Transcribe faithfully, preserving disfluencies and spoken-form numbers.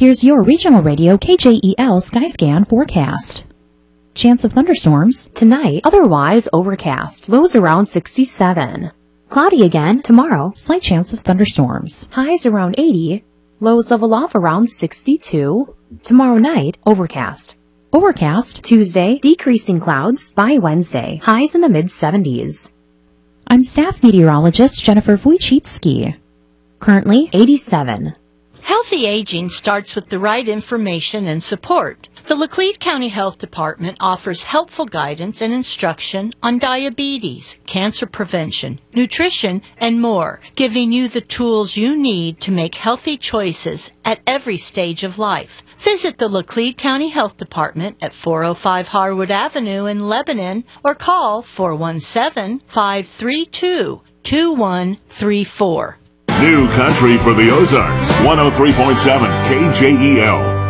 Here's your regional radio K J E L Skyscan forecast. Chance of thunderstorms tonight, otherwise overcast. Lows around sixty-seven. Cloudy again tomorrow, slight chance of thunderstorms. Highs around eighty. Lows level off around sixty-two. Tomorrow night, overcast. Overcast Tuesday, decreasing clouds by Wednesday. Highs in the mid seventies. I'm staff meteorologist Jennifer Wojcicki. Currently eighty-seven. Healthy aging starts with the right information and support. The Laclede County Health Department offers helpful guidance and instruction on diabetes, cancer prevention, nutrition, and more, giving you the tools you need to make healthy choices at every stage of life. Visit the Laclede County Health Department at four oh five Harwood Avenue in Lebanon or call four one seven, five three two, two one three four. New country for the Ozarks, one oh three point seven K J E L.